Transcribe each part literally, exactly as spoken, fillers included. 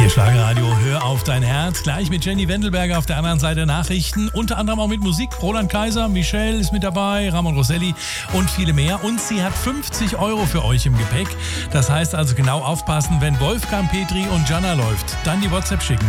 Hier Schlagerradio, hör auf dein Herz. Gleich mit Jenny Wendelberger auf der anderen Seite Nachrichten. Unter anderem auch mit Musik. Roland Kaiser, Michelle ist mit dabei, Ramon Rosselli und viele mehr. Und sie hat fünfzig Euro für euch im Gepäck. Das heißt also genau aufpassen, wenn Wolfgang Petri und Jana läuft. Dann die WhatsApp schicken.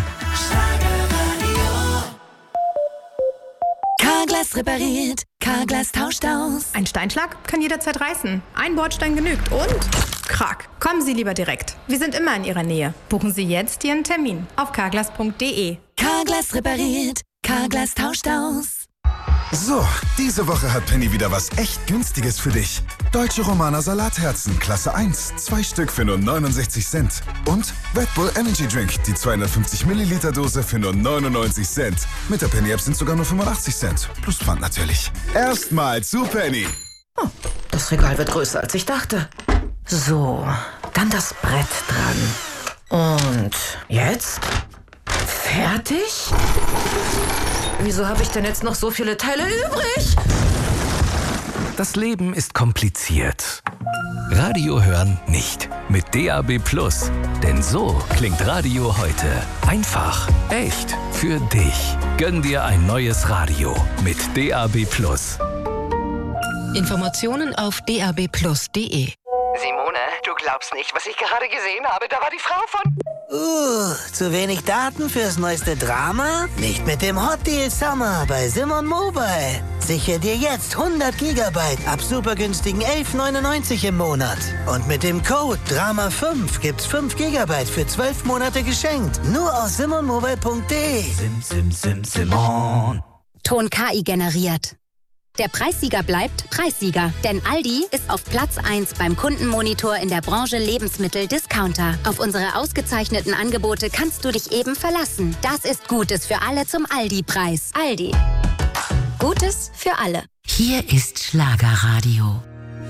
Carglass repariert, Carglass tauscht aus. Ein Steinschlag kann jederzeit reißen. Ein Bordstein genügt und Krach. Kommen Sie lieber direkt. Wir sind immer in Ihrer Nähe. Buchen Sie jetzt Ihren Termin auf carglass punkt de. Carglass repariert, Carglass tauscht aus. So, diese Woche hat Penny wieder was echt Günstiges für dich. Deutsche Romana Salatherzen, Klasse eins, zwei Stück für nur neunundsechzig Cent. Und Red Bull Energy Drink, die zweihundertfünfzig Milliliter Dose für nur neunundneunzig Cent. Mit der Penny App sind sogar nur fünfundachtzig Cent. Plus Pfand natürlich. Erstmal zu Penny. Oh, das Regal wird größer, als ich dachte. So, dann das Brett dran. Und jetzt? Fertig? Wieso habe ich denn jetzt noch so viele Teile übrig? Das Leben ist kompliziert. Radio hören nicht. Mit D A B Plus. Denn so klingt Radio heute. Einfach, echt, für dich. Gönn dir ein neues Radio mit D A B Plus. Informationen auf d a b plus punkt de. Simone, du glaubst nicht, was ich gerade gesehen habe. Da war die Frau von... Uh, zu wenig Daten fürs neueste Drama? Nicht mit dem Hot Deal Summer bei Simon Mobile. Sichere dir jetzt hundert Gigabyte ab super günstigen elf neunundneunzig im Monat. Und mit dem Code Drama fünf gibt's fünf Gigabyte für zwölf Monate geschenkt. Nur auf simon mobile punkt de. Sim, sim, sim, Simon. Ton K I generiert. Der Preissieger bleibt Preissieger, denn Aldi ist auf Platz eins beim Kundenmonitor in der Branche Lebensmittel-Discounter. Auf unsere ausgezeichneten Angebote kannst du dich eben verlassen. Das ist Gutes für alle zum Aldi-Preis. Aldi. Gutes für alle. Hier ist Schlagerradio.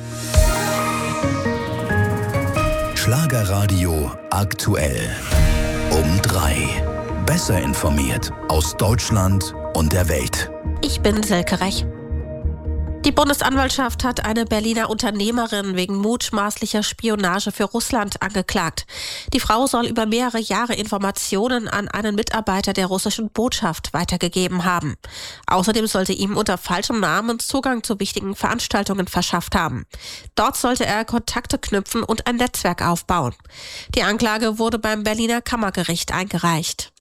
Schlagerradio aktuell. Um drei. Besser informiert aus Deutschland und der Welt. Ich bin Silke Rech. Die Bundesanwaltschaft hat eine Berliner Unternehmerin wegen mutmaßlicher Spionage für Russland angeklagt. Die Frau soll über mehrere Jahre Informationen an einen Mitarbeiter der russischen Botschaft weitergegeben haben. Außerdem sollte ihm unter falschem Namen Zugang zu wichtigen Veranstaltungen verschafft haben. Dort sollte er Kontakte knüpfen und ein Netzwerk aufbauen. Die Anklage wurde beim Berliner Kammergericht eingereicht.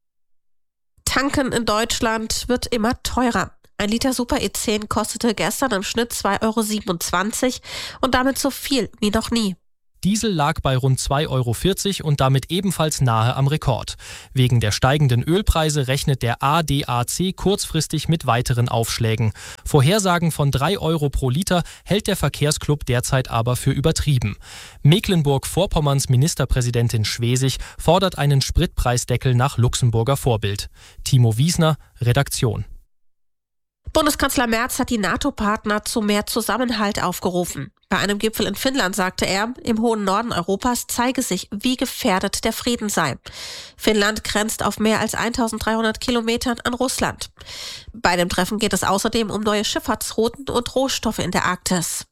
Tanken in Deutschland wird immer teurer. Ein Liter Super E zehn kostete gestern im Schnitt zwei Euro siebenundzwanzig und damit so viel wie noch nie. Diesel lag bei rund zwei Euro vierzig und damit ebenfalls nahe am Rekord. Wegen der steigenden Ölpreise rechnet der A D A C kurzfristig mit weiteren Aufschlägen. Vorhersagen von drei Euro pro Liter hält der Verkehrsclub derzeit aber für übertrieben. Mecklenburg-Vorpommerns Ministerpräsidentin Schwesig fordert einen Spritpreisdeckel nach Luxemburger Vorbild. Timo Wiesner, Redaktion. Bundeskanzler Merz hat die NATO-Partner zu mehr Zusammenhalt aufgerufen. Bei einem Gipfel in Finnland sagte er, im hohen Norden Europas zeige sich, wie gefährdet der Frieden sei. Finnland grenzt auf mehr als eintausenddreihundert Kilometern an Russland. Bei dem Treffen geht es außerdem um neue Schifffahrtsrouten und Rohstoffe in der Arktis.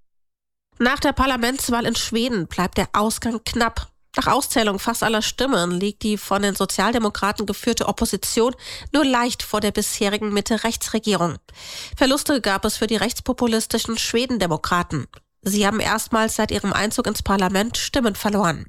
Nach der Parlamentswahl in Schweden bleibt der Ausgang knapp. Nach Auszählung fast aller Stimmen liegt die von den Sozialdemokraten geführte Opposition nur leicht vor der bisherigen Mitte-Rechts-Regierung. Verluste gab es für die rechtspopulistischen Schwedendemokraten. Sie haben erstmals seit ihrem Einzug ins Parlament Stimmen verloren.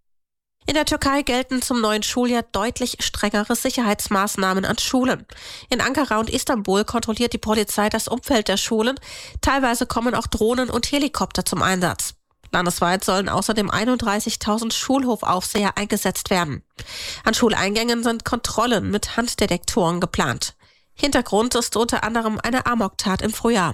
In der Türkei gelten zum neuen Schuljahr deutlich strengere Sicherheitsmaßnahmen an Schulen. In Ankara und Istanbul kontrolliert die Polizei das Umfeld der Schulen. Teilweise kommen auch Drohnen und Helikopter zum Einsatz. Landesweit sollen außerdem einunddreißigtausend Schulhofaufseher eingesetzt werden. An Schuleingängen sind Kontrollen mit Handdetektoren geplant. Hintergrund ist unter anderem eine Amoktat im Frühjahr.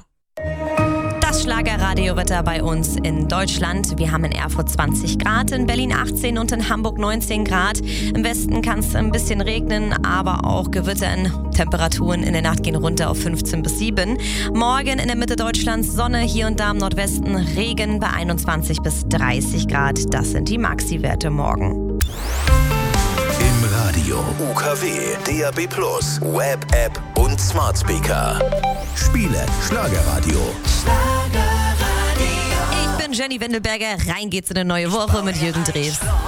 Das Schlagerradiowetter bei uns in Deutschland. Wir haben in Erfurt zwanzig Grad, in Berlin achtzehn und in Hamburg neunzehn Grad. Im Westen kann es ein bisschen regnen, aber auch gewittern. Temperaturen in der Nacht gehen runter auf fünfzehn bis sieben. Morgen in der Mitte Deutschlands Sonne, hier und da im Nordwesten Regen bei einundzwanzig bis dreißig Grad. Das sind die Maxi-Werte morgen. Im Radio U K W, D A B Plus, Web, App und Smart Speaker. Spiele Schlagerradio. Ich bin Jenny Wendelberger. Rein geht's in eine neue Woche mit Jürgen Drews.